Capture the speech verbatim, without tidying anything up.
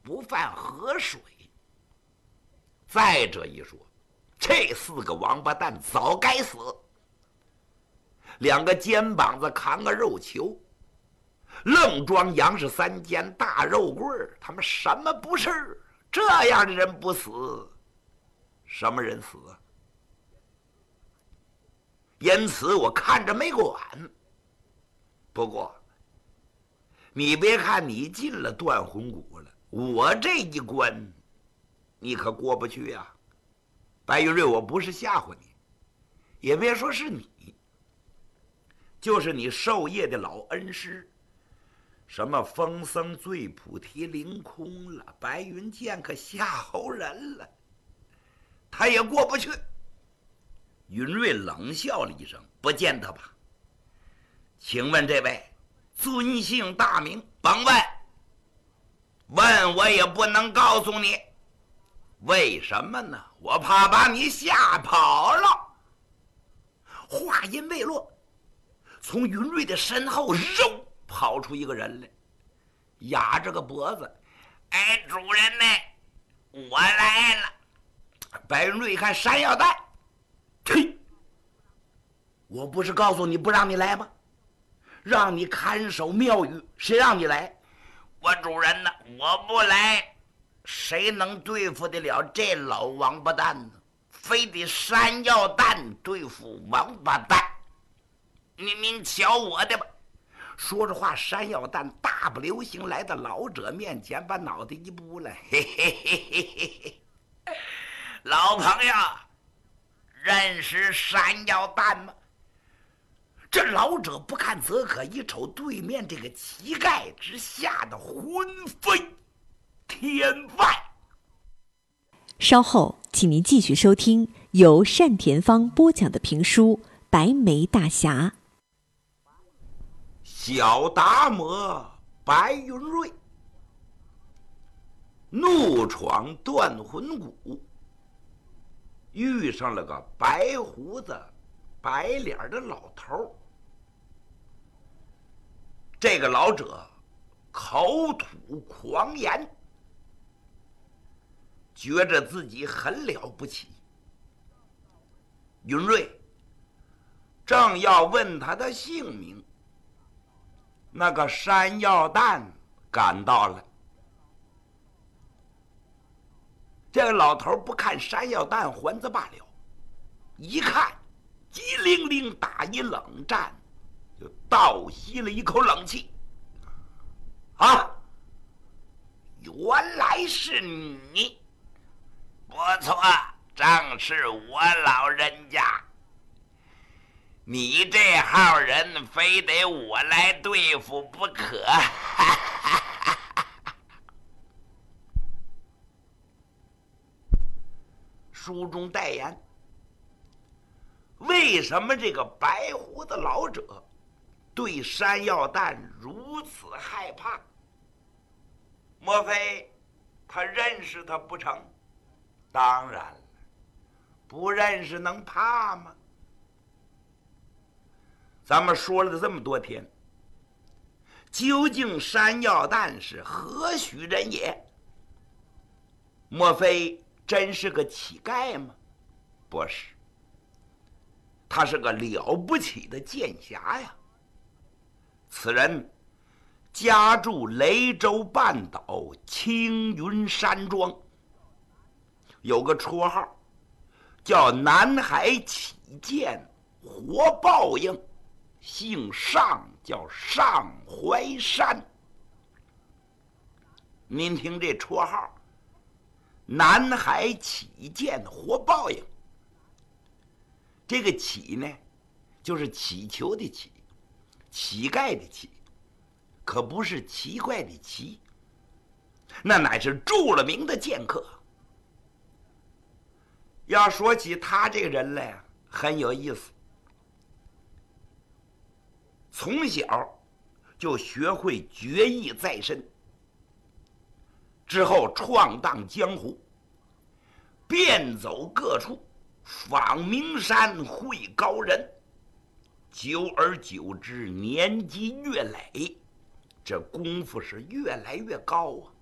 不犯河水。再者一说，这四个王八蛋早该死，两个肩膀子扛个肉球，愣装杨氏三尖大肉棍儿，他们什么不是？这样的人不死，什么人死啊？因此我看着没管。不过你别看你进了断魂谷了，我这一关你可过不去呀、啊！白云瑞，我不是吓唬你，也别说是你，就是你授业的老恩师，什么风僧醉菩提凌空了，白云剑可吓唬人了，他也过不去。云瑞冷笑了一声：“不见得吧？请问这位尊姓大名？甭问，问我也不能告诉你。为什么呢？我怕把你吓跑了。”话音未落，从云瑞的身后肉跑出一个人来，压着个脖子：“哎，主人呢？我来了。”白云瑞一看山药蛋，呸！我不是告诉你不让你来吗？让你看守庙宇，谁让你来？我主人呢？我不来，谁能对付得了这老王八蛋呢？非得山药蛋对付王八蛋。您您瞧我的吧！说着话，山药蛋大步流星来到老者面前，把脑袋一拨了，嘿嘿嘿嘿嘿嘿，老朋友，认识山药蛋吗？这老者不看则可，一瞅对面这个乞丐，只吓得魂飞天外。 稍后请您继续收听由单田芳播讲的评书《白眉大侠》。 小达摩白云瑞怒闯断魂谷，遇上了个白胡子白脸的老头。这个老者口吐狂言，觉着自己很了不起。云瑞正要问他的姓名，那个山药蛋赶到了。这个老头不看山药蛋还则罢了，一看机灵灵打一冷战，就倒吸了一口冷气。啊，原来是你！不错，正是我老人家。你这号人非得我来对付不可。书中代言，为什么这个白胡子老者对山药蛋如此害怕？莫非他认识他不成？当然了，不认识能怕吗？咱们说了这么多天，究竟山药蛋是何许人也？莫非真是个乞丐吗？不是，他是个了不起的剑侠呀。此人家住雷州半岛青云山庄，有个绰号叫南海起剑活报应，姓上，叫上怀山。您听这绰号，南海起剑活报应，这个乞呢，就是乞求的乞，乞丐的乞，可不是奇怪的奇，那乃是著了名的剑客。要说起他这个人来，很有意思。从小就学会决意在身，之后闯荡江湖，遍走各处，访名山会高人，久而久之，年纪越累，这功夫是越来越高啊。